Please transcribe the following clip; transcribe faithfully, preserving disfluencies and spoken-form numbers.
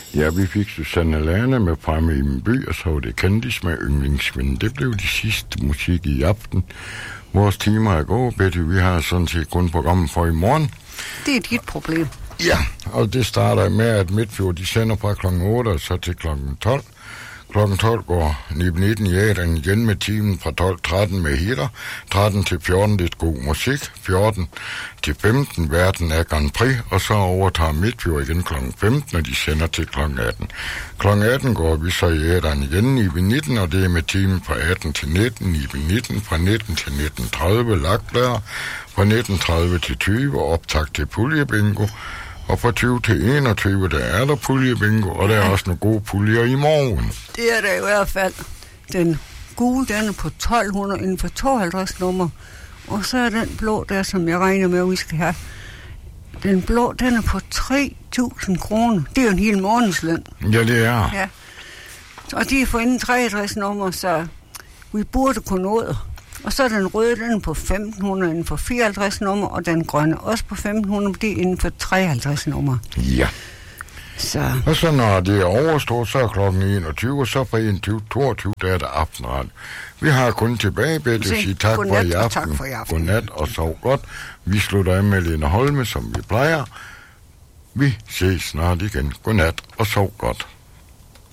Ja, vi fik Susanne Lane med fremme i min by, og så var det Kendis med Yndlingsvinden. Det blev de sidste musik i aften. Vores timer er gode, Betty. Vi har sådan set kun programmet for i morgen. Det er dit problem. Ja, og det starter med, at Midtfjord, de sender fra klokken otte og så til klokken tolv. Klokken tolv går nitten i æderen igen med timen fra tolv til tretten med hitter, tretten til fjorten lidt god musik, fjorten til femten verden af Grand Prix, og så overtager Midtfjord igen klokken femten, og de sender til klokken atten. Klokken atten går vi så i æderen igen i nitten, og det er med timen fra atten til nitten, i nitten, fra nitten til nitten tredive lagtlærer, fra nitten tredive til tyve optakt til puljebingo, og fra tyve til enogtyve, der er der puljebingo, og der er også nogle gode puljer i morgen. Det er der i hvert fald. Den gule, den er på tolv hundrede inden for tooghalvtreds nummer. Og så er den blå der, som jeg regner med, at vi skal have. Den blå, den er på tre tusind kroner. Det er jo en hel månedsløn. Ja, det er. Ja. Og de er for inden treogtres nummer, så vi burde kunne nå det. Og så er den røde, den er på femten hundrede inden for fireoghalvtreds nummer, og den grønne også på femten hundrede, det er inden for treoghalvtreds nummer. Ja. Så. Og så når det er overstået, så er klokken enogtyve, og så fra enogtyve til toogtyve, der er der aftenret. Vi har kun tilbage, Betty, at sige tak for i aften. Tak for i aften. Godnat og sov godt. Vi slutter af med Lene Holme, som vi plejer. Vi ses snart igen. Godnat og sov godt.